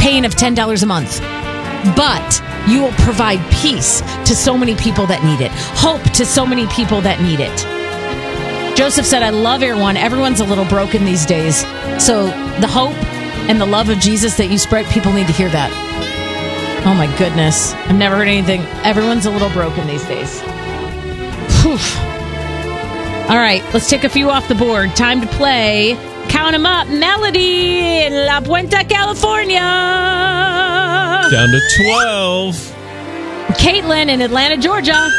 paying of $10 a month. But you will provide peace to so many people that need it. Hope to so many people that need it. Joseph said, I love Air One. Everyone's a little broken these days. So the hope and the love of Jesus that you spread, people need to hear that. Oh my goodness. I've never heard anything. Everyone's a little broken these days. Whew. All right, let's take a few off the board. Time to play Count 'em Up. Melody in La Puente, California. Down to 12. Caitlin in Atlanta, Georgia.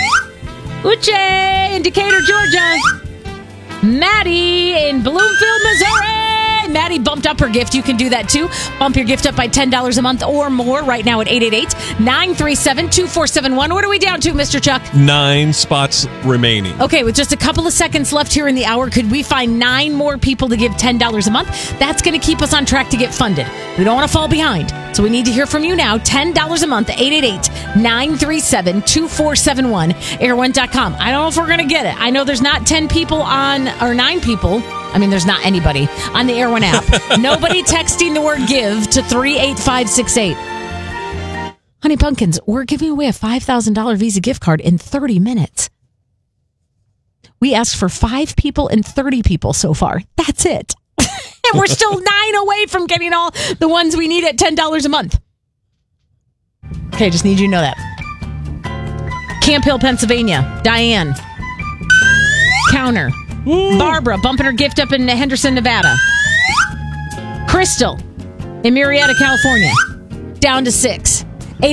Uche in Decatur, Georgia. Maddie in Bloomfield, Missouri. Maddie bumped up her gift. You can do that too. Bump your gift up by $10 a month or more right now at 888-937-2471. What are we down to, Mr. Chuck? 9 spots remaining. Okay, with just a couple of seconds left here in the hour, could we find 9 more people to give $10 a month? That's going to keep us on track to get funded. We don't want to fall behind. So we need to hear from you now. $10 a month, 888-937-2471, air1.com. I don't know if we're going to get it. I know there's not 10 people on, or 9 people. I mean, there's not anybody on the Air One app. Nobody texting the word give to 38568. Honey Pumpkins, we're giving away a $5,000 Visa gift card in 30 minutes. We asked for 5 people and 30 people so far. That's it. And we're still 9 away from getting all the ones we need at $10 a month. Okay, just need you to know that. Camp Hill, Pennsylvania. Diane. Counter. Woo. Barbara bumping her gift up in Henderson, Nevada. Crystal in Murrieta, California. Down to 6.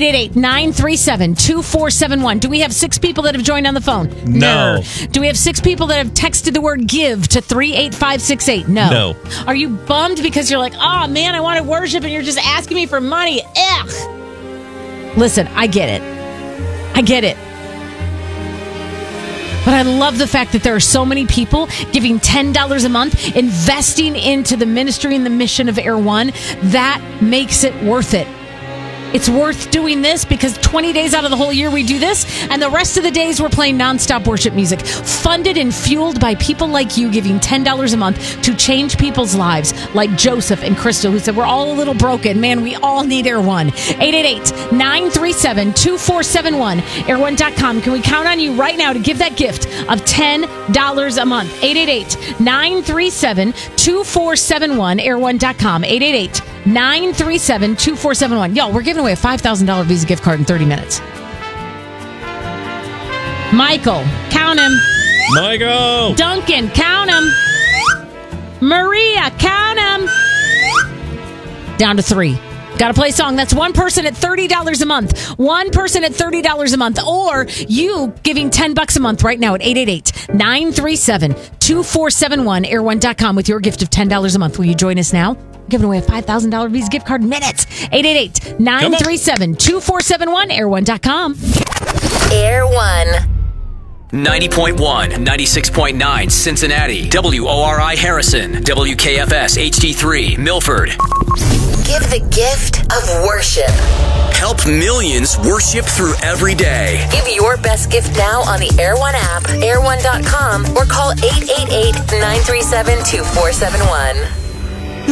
888-937-2471. Do we have 6 people that have joined on the phone? No. Do we have 6 people that have texted the word give to 38568? No. Are you bummed because you're like, oh man, I want to worship and you're just asking me for money? Ugh. Listen, I get it. But I love the fact that there are so many people giving $10 a month, investing into the ministry and the mission of Air One. That makes it worth it. It's worth doing this because 20 days out of the whole year we do this, and the rest of the days we're playing nonstop worship music, funded and fueled by people like you giving $10 a month to change people's lives, like Joseph and Crystal, who said we're all a little broken. Man, we all need Air One. 888-937-2471, air1.com. Can we count on you right now to give that gift of $10 a month? 888-937-2471, air1.com. 888-937-2471. Y'all, we're giving away a $5,000 Visa gift card in 30 minutes. Michael, count him. Michael. Duncan, count him. Maria, count him. Down to 3. Got to play a song. That's one person at $30 a month. One person at $30 a month. Or you giving $10 a month right now at 888-937-2471, air1.com with your gift of $10 a month. Will you join us now? Giving away a $5,000 Visa gift card in minutes. 888-937-2471, air1.com. Air One. 90.1, 96.9 Cincinnati, WORI Harrison, WKFS HD3 Milford. Give the gift of worship. Help millions worship through every day. Give your best gift now on the Air One app, air1.com, or call 888-937-2471.